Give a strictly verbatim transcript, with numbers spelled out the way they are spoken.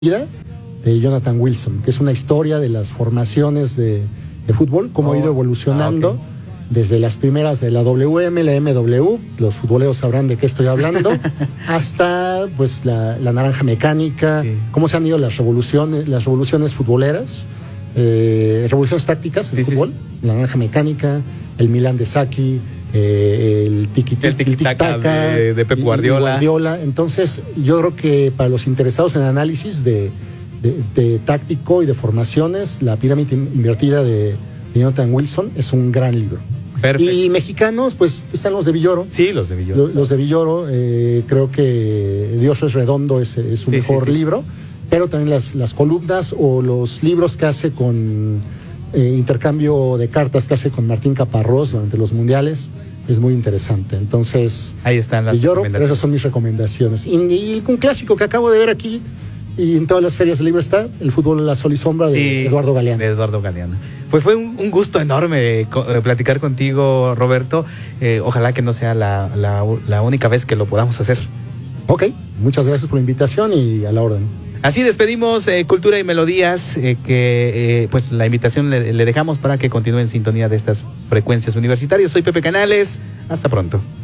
vida de Jonathan Wilson, que es una historia de las formaciones de, de fútbol, cómo oh, ha ido evolucionando ah, okay. desde las primeras de la W M, la M W, los futboleros sabrán de qué estoy hablando, hasta pues la, la naranja mecánica, sí. cómo se han ido las revoluciones, las revoluciones futboleras, eh, revoluciones tácticas en sí, fútbol, sí, sí. la naranja mecánica, el Milan de Sacchi, Eh, el tiki-taka de, de Pep Guardiola. Guardiola. Entonces, yo creo que para los interesados en análisis de, de, de táctico y de formaciones, La pirámide invertida de, de Jonathan Wilson es un gran libro. Perfecto. Y mexicanos, pues están los de Villoro. Sí, los de Villoro. Los, los de Villoro, eh, creo que Dios es redondo es, es su sí, mejor sí, sí. libro, pero también las, las columnas o los libros que hace con eh, intercambio de cartas que hace con Martín Caparrós durante los mundiales. Es muy interesante. Entonces, ahí están las Villoro, pero esas son mis recomendaciones. Y, y un clásico que acabo de ver aquí y en todas las ferias del libro está, El fútbol en la sol y sombra de sí, Eduardo Galeano. De Eduardo Galeano. Pues fue un, un gusto enorme co- platicar contigo, Roberto. Eh, ojalá que no sea la, la, la única vez que lo podamos hacer. Ok, muchas gracias por la invitación y a la orden. Así despedimos eh, Cultura y Melodías, eh, que eh, pues la invitación le, le dejamos para que continúe en sintonía de estas frecuencias universitarias. Soy Pepe Canales, hasta pronto.